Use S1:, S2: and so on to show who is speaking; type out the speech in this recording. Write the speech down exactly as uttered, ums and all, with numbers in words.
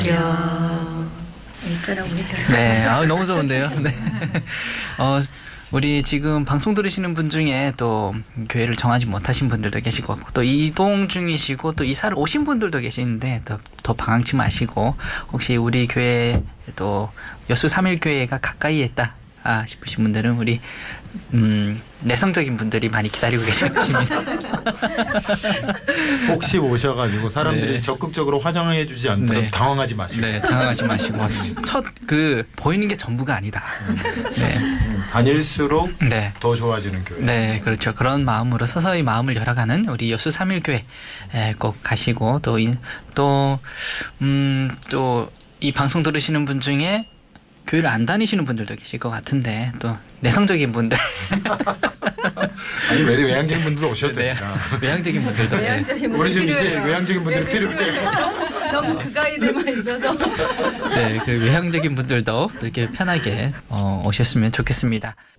S1: 이야, 일자라고 해줘요.
S2: 네, 아, 너무 좋은데요. 네. 어, 우리 지금 방송 들으시는 분 중에 또 교회를 정하지 못하신 분들도 계시고 또 이동 중이시고 또 이사를 오신 분들도 계시는데 더, 더 방황치 마시고 혹시 우리 교회 또 여수 삼일교회가 가까이에 있다 아, 싶으신 분들은 우리 음, 내성적인 분들이 많이 기다리고 계십니다.
S3: 혹시 오셔가지고 사람들이
S2: 네.
S3: 적극적으로 환영해주지 않도록
S2: 네.
S3: 당황하지 마시고.
S2: 네, 당황하지 마시고 첫 그 보이는 게 전부가 아니다. 네.
S3: 음, 다닐수록
S2: 네.
S3: 더 좋아지는 교회.
S2: 네, 그렇죠. 그런 마음으로 서서히 마음을 열어가는 우리 여수 삼일교회 꼭 가시고 또 이 또 음, 또 이 방송 들으시는 분 중에 교회를 안 다니시는 분들도 계실 것 같은데 또 내성적인 분들
S3: 아니 외 외향적인 분들도 오셔도
S2: 네,
S3: 됩니다.
S2: 외향적인 분들도 네.
S1: 외향적인 분들
S3: 우리 지금 이제
S1: 필요해요.
S3: 외향적인 분들이 필요해요.
S1: 너무 그 가이드만 있어서.
S2: 네, 그 외향적인 분들도 이렇게 편하게 어, 오셨으면 좋겠습니다.